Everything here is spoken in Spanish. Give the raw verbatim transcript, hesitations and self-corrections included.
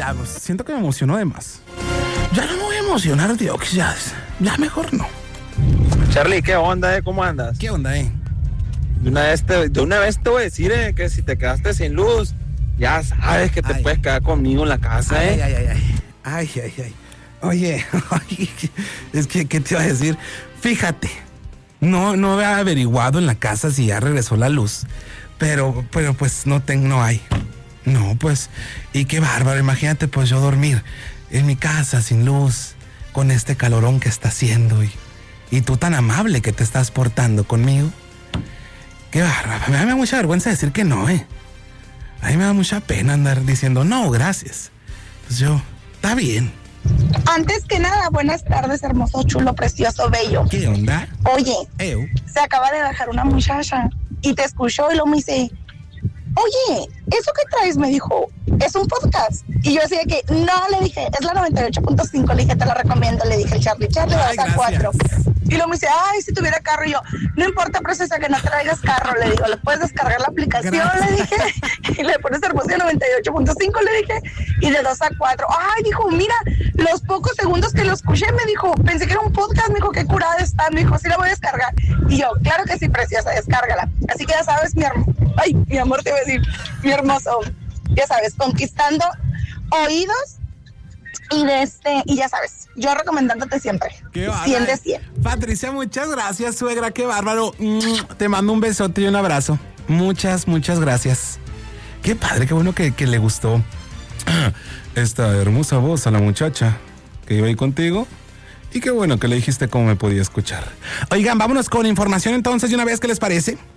ya, pues, siento que me emocionó de más. Ya no me voy a emocionar, tío, que ya, ya mejor no. Charlie, ¿qué onda, eh? ¿Cómo andas? ¿Qué onda, eh? De una vez te, de una vez te voy a decir, eh, que si te quedaste sin luz, ya sabes que te Ay. puedes quedar conmigo en la casa, Ay, eh. ay, ay, ay. Ay, ay, ay. Oye, ay, es que, ¿qué te iba a decir? Fíjate, no, no he averiguado en la casa si ya regresó la luz, pero, pero pues no tengo, no hay. No, pues, y qué bárbaro, imagínate pues yo dormir en mi casa sin luz, con este calorón que está haciendo y, y tú tan amable que te estás portando conmigo. Qué bárbaro, a mí me da mucha vergüenza decir que no, eh. A mí me da mucha pena andar diciendo no, gracias. Pues yo, está bien. Antes que nada, buenas tardes, hermoso, chulo, precioso, bello. ¿Qué onda? Oye, Eu. se acaba de bajar una muchacha y te escuchó y luego me dice, oye, ¿eso que traes? Me dijo, es un podcast. Y yo decía que, no, le dije, es la noventa y ocho punto cinco, le dije, te la recomiendo, le dije, el Charlie, Charlie, Ay, vas a cuatro. gracias. Y luego me dice, ay, si tuviera carro. Y yo, no importa, preciosa, que no traigas carro. Le digo, le puedes descargar la aplicación, Gracias. le dije. Y le pones hermosa noventa y ocho punto cinco, le dije. Y de dos a cuatro. Ay, dijo, mira, los pocos segundos que lo escuché, me dijo, pensé que era un podcast, me dijo, qué curada está. Me dijo, sí la voy a descargar. Y yo, claro que sí, preciosa, descárgala. Así que ya sabes, mi hermano, ay, mi amor, te iba a decir, mi hermoso, ya sabes, conquistando oídos. Y de este, y ya sabes, yo recomendándote siempre. Qué bárbaro. cien de cien. Patricia, muchas gracias, suegra, qué bárbaro. Te mando un besote y un abrazo. Muchas, muchas gracias. Qué padre, qué bueno que, que le gustó esta hermosa voz a la muchacha que iba ahí contigo. Y qué bueno que le dijiste cómo me podía escuchar. Oigan, vámonos con información entonces de una vez, ¿qué les parece?